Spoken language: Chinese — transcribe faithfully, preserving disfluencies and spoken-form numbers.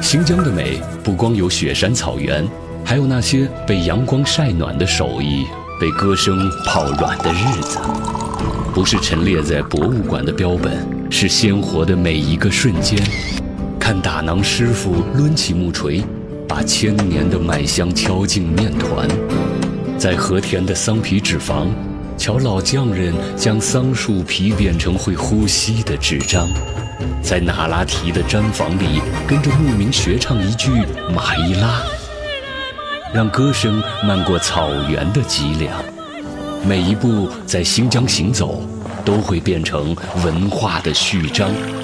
新疆的美不光有雪山草原，还有那些被阳光晒暖的手艺，被歌声泡软的日子。不是陈列在博物馆的标本，是鲜活的每一个瞬间。看打囊师傅抡起木锤，把千年的麦香敲进面团。在和田的桑皮纸坊，瞧老匠人将桑树皮变成会呼吸的纸张。在那拉提的毡房里，跟着牧民学唱一句马伊拉，让歌声漫过草原的脊梁。每一步在新疆行走，都会变成文化的序章。